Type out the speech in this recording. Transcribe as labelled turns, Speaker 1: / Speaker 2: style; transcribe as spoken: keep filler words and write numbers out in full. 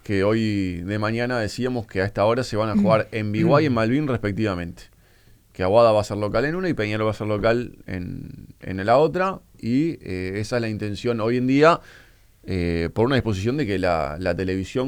Speaker 1: que hoy de mañana decíamos que a esta hora se van a jugar en Biguá y en Malvin respectivamente. Que Aguada va a ser local en una y Peñarol va a ser local en, en la otra. Y eh, esa es la intención hoy en día, eh, por una disposición de que la, la televisión